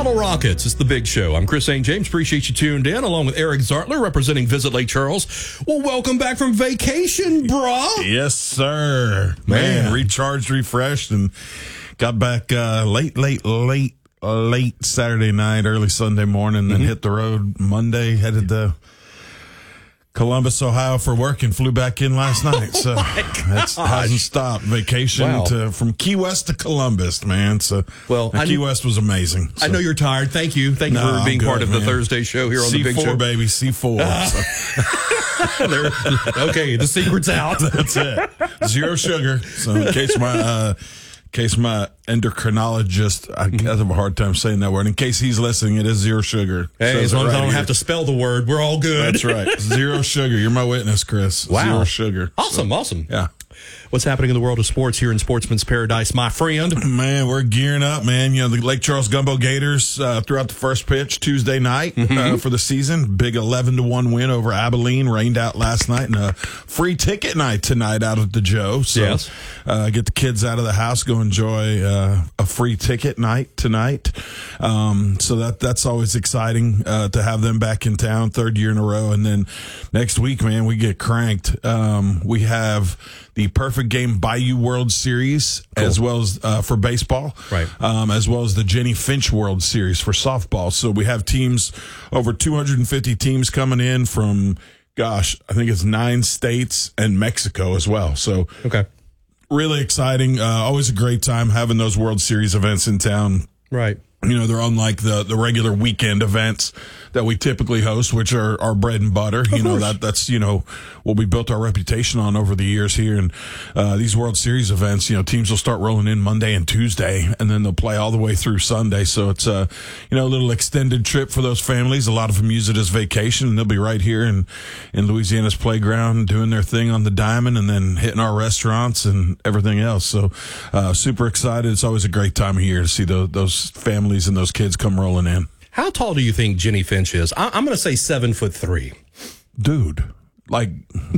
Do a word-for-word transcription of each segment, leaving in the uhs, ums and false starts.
Bottle Rockets. It's the big show. I'm Chris Saint James. Appreciate you tuned in, along with Eric Zartler, representing Visit Lake Charles. Well, welcome back from vacation, brah. Yes, sir. Man, Man. recharged, refreshed, and got back uh, late, late, late, late Saturday night, early Sunday morning, then mm-hmm. hit the road Monday, headed to Columbus, Ohio for work, and flew back in last night. So that hasn't stopped. Vacation Wow. to, from Key West to Columbus, man. So Well, Key I, West was amazing. So. I know you're tired. Thank you. Thank you No, for being I'm part good, of the man. Thursday show here on the big show. C four, baby, C four. Uh, so. There- okay, the secret's out. That's it. Zero sugar. So in case my uh, in case my endocrinologist, I guess I have a hard time saying that word. In case he's listening, it is zero sugar. Hey, Says as it long as right I don't here. have to spell the word, we're all good. That's right. Zero sugar. You're my witness, Chris. Wow. Zero sugar. Awesome, awesome. Yeah. What's happening in the world of sports here in Sportsman's Paradise, my friend? Man, we're gearing up, man. You know, the Lake Charles Gumbo Gators uh, threw out the first pitch Tuesday night Mm-hmm. uh, for the season. Big eleven to one win over Abilene. Rained out last night, and a free ticket night tonight out at the Joe. So Yes. uh, get the kids out of the house, go enjoy uh, a free ticket night tonight. Um, so that that's always exciting uh, to have them back in town, third year in a row. And then next week, man, we get cranked. Um, we have the Perfect Game Bayou World Series, Cool. as well as uh, for baseball, Right. Um, as well as the Jenny Finch World Series for softball. So we have teams, over two hundred fifty teams coming in from, gosh, I think it's nine states and Mexico as well. So Okay. really exciting. Uh, always a great time having those World Series events in town. Right. You know, they're unlike the, the regular weekend events that we typically host, which are our bread and butter. You know, that that's, you know, what we built our reputation on over the years here. And uh, these World Series events, you know, teams will start rolling in Monday and Tuesday, and then they'll play all the way through Sunday. So it's a, you know, a little extended trip for those families. A lot of them use it as vacation, and they'll be right here in, in Louisiana's playground doing their thing on the diamond and then hitting our restaurants and everything else. So uh, super excited. It's always a great time of year to see those, those families and those kids come rolling in. How tall do you think Jenny Finch is? I- I'm going to say seven foot three. Dude, like,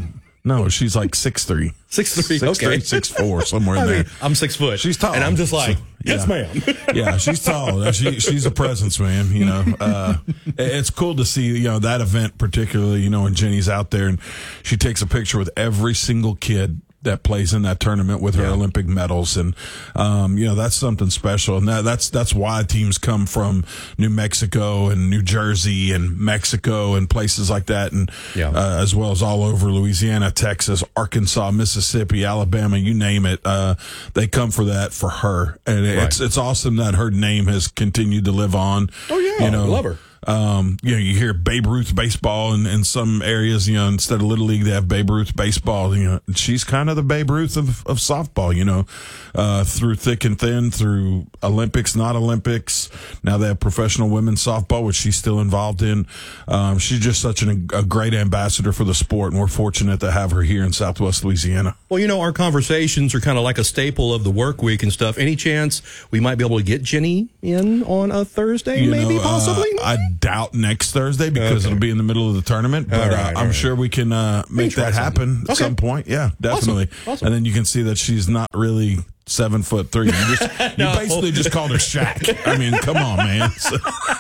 no, she's like six three. Six three, Six okay. three, six four, somewhere in I there. mean, I'm six foot. She's tall. And I'm just like, So, yes, yeah. ma'am. Yeah, she's tall. She, she's a presence, man. You know, uh, it's cool to see, you know, that event particularly, you know, when Jenny's out there and she takes a picture with every single kid that plays in that tournament with her Yeah. Olympic medals. And, um, you know, that's something special. And that, that's, that's why teams come from New Mexico and New Jersey and Mexico and places like that. And, Yeah. uh, as well as all over Louisiana, Texas, Arkansas, Mississippi, Alabama, you name it. Uh, they come for that for her. And it's, Right. it's awesome that her name has continued to live on. Oh, yeah. You know, Love her. Um, you know, you hear Babe Ruth baseball in, in some areas, you know, instead of Little League, they have Babe Ruth baseball. You know, she's kind of the Babe Ruth of, of softball, you know, uh, through thick and thin, through Olympics, not Olympics. Now they have professional women's softball, which she's still involved in. Um, she's just such an, a great ambassador for the sport, and we're fortunate to have her here in Southwest Louisiana. Well, you know, our conversations are kind of like a staple of the work week and stuff. Any chance we might be able to get Jenny in on a Thursday, You maybe, know, uh, possibly? I doubt next Thursday because Okay. it'll be in the middle of the tournament. But All right, uh, all I'm right. sure we can uh, make try that something. happen at Okay. some point. Yeah, definitely. Awesome. Awesome. And then you can see that she's not really seven foot three. You, just, No. you basically just called her Shaq. I mean, come on, man. So,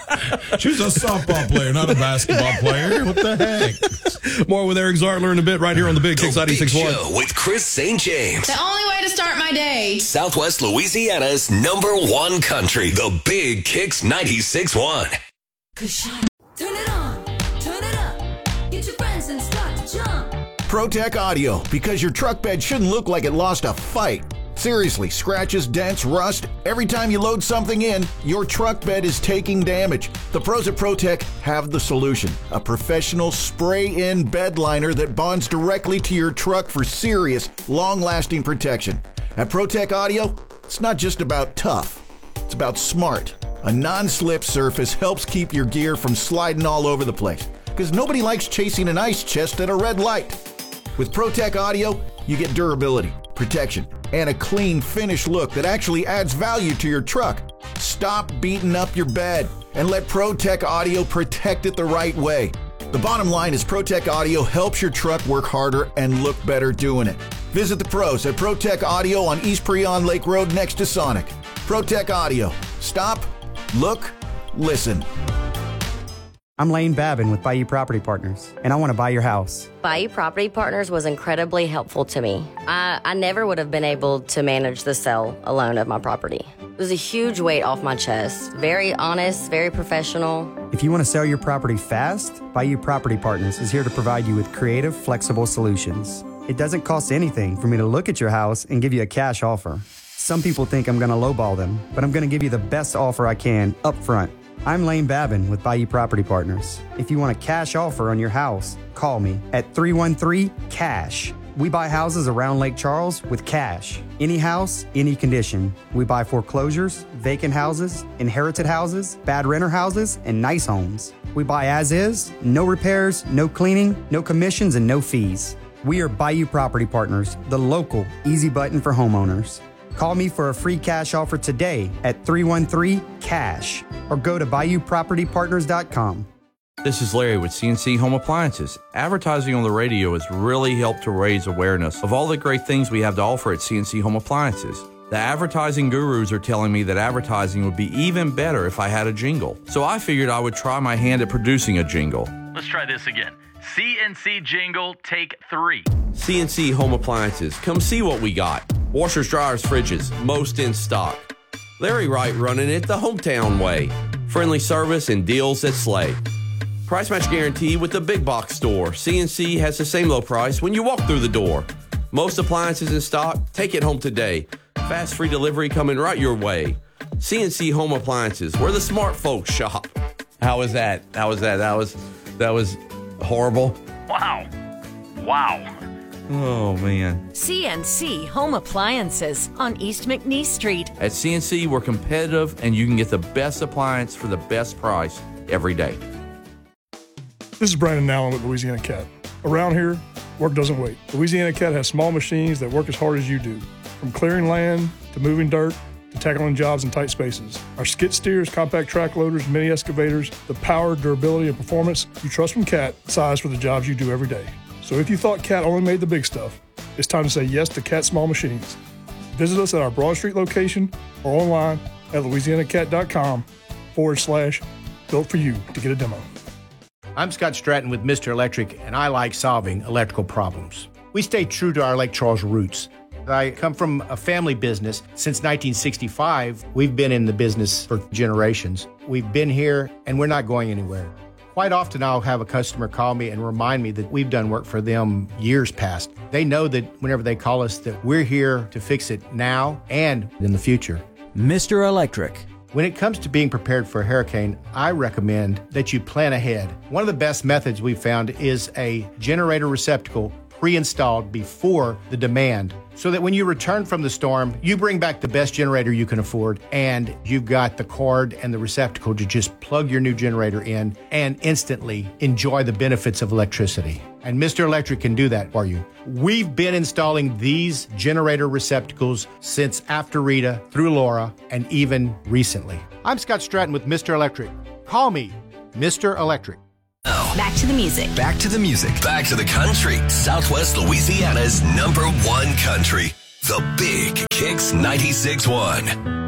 she was a softball player, not a basketball player. What the heck? More with Eric Zartler in a bit right here on the Big Kicks The Big ninety-six point one. Show with Chris Saint James. The only way to start my day. Southwest Louisiana's number one country. The Big Kicks ninety-six point one. Turn it on, turn it up, get your friends and start to jump. ProTech Audio, because your truck bed shouldn't look like it lost a fight. Seriously, scratches, dents, rust. Every time you load something in, your truck bed is taking damage. The pros at ProTech have the solution. A professional spray-in bed liner that bonds directly to your truck for serious, long-lasting protection. At ProTech Audio, it's not just about tough. It's about smart. A non-slip surface helps keep your gear from sliding all over the place. Because nobody likes chasing an ice chest at a red light. With ProTech Audio, you get durability, protection, and a clean, finished look that actually adds value to your truck. Stop beating up your bed and let ProTech Audio protect it the right way. The bottom line is ProTech Audio helps your truck work harder and look better doing it. Visit the pros at ProTech Audio on East Preon Lake Road next to Sonic. ProTech Audio. Stop, look, listen. I'm Lane Babin with Bayou Property Partners, and I want to buy your house. Bayou Property Partners was incredibly helpful to me. I, I never would have been able to manage the sale alone of my property. It was a huge weight off my chest. Very honest, very professional. If you want to sell your property fast, Bayou Property Partners is here to provide you with creative, flexible solutions. It doesn't cost anything for me to look at your house and give you a cash offer. Some people think I'm going to lowball them, but I'm going to give you the best offer I can up front. I'm Lane Babin with Bayou Property Partners. If you want a cash offer on your house, call me at three one three, cash. We buy houses around Lake Charles with cash. Any house, any condition. We buy foreclosures, vacant houses, inherited houses, bad renter houses, and nice homes. We buy as is, no repairs, no cleaning, no commissions, and no fees. We are Bayou Property Partners, the local easy button for homeowners. Call me for a free cash offer today at three one three, cash or go to bayou property partners dot com. This is Larry with C N C Home Appliances. Advertising on the radio has really helped to raise awareness of all the great things we have to offer at C N C Home Appliances. The advertising gurus are telling me that advertising would be even better if I had a jingle. So I figured I would try my hand at producing a jingle. Let's try this again. C N C jingle, take three. C N C Home Appliances. Come see what we got. Washers, dryers, fridges, most in stock. Larry Wright running it the hometown way. Friendly service and deals that slay. Price match guarantee with the big box store. C N C has the same low price when you walk through the door. Most appliances in stock. Take it home today. Fast free delivery coming right your way. C N C Home Appliances, where the smart folks shop. How was that? How was that? That was that was horrible. Wow. Wow. Oh, man. C N C Home Appliances on East McNeese Street. At C N C, we're competitive, and you can get the best appliance for the best price every day. This is Brandon Allen with Louisiana Cat. Around here, work doesn't wait. Louisiana Cat has small machines that work as hard as you do, from clearing land to moving dirt to tackling jobs in tight spaces. Our skid steers, compact track loaders, mini excavators, the power, durability, and performance you trust from Cat, size for the jobs you do every day. So if you thought Cat only made the big stuff, it's time to say yes to Cat Small Machines. Visit us at our Broad Street location or online at louisianacat.com forward slash built for you to get a demo. I'm Scott Stratton with Mister Electric, and I like solving electrical problems. We stay true to our Lake Charles roots. I come from a family business. Since nineteen sixty-five, we've been in the business for generations. We've been here, and we're not going anywhere. Quite often, I'll have a customer call me and remind me that we've done work for them years past. They know that whenever they call us, that we're here to fix it now and in the future. Mister Electric. When it comes to being prepared for a hurricane, I recommend that you plan ahead. One of the best methods we've found is a generator receptacle pre-installed before the demand, so that when you return from the storm, you bring back the best generator you can afford, and you've got the cord and the receptacle to just plug your new generator in and instantly enjoy the benefits of electricity. And Mister Electric can do that for you. We've been installing these generator receptacles since after Rita, through Laura, and even recently. I'm Scott Stratton with Mister Electric. Call me Mister Electric. Back to the music. Back to the music. Back to the country. Southwest Louisiana's number one country. The Big Kicks ninety-six point one.